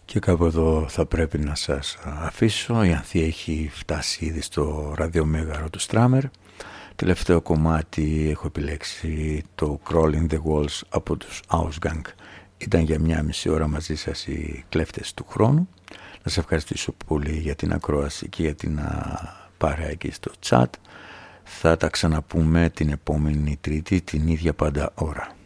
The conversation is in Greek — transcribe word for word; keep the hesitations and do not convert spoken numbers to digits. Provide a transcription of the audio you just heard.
Και κάπου εδώ θα πρέπει να σας αφήσω. Η Ανθή έχει φτάσει ήδη στο ραδιομέγαρο του Στράμερ. Τελευταίο κομμάτι έχω επιλέξει το Crawling the Walls από τους Ausgang. Ήταν για μια μισή ώρα μαζί σας οι κλέφτες του χρόνου. Να σας ευχαριστήσω πολύ για την ακρόαση και για την παρέα εκεί στο chat. Θα τα ξαναπούμε την επόμενη Τρίτη την ίδια πάντα ώρα.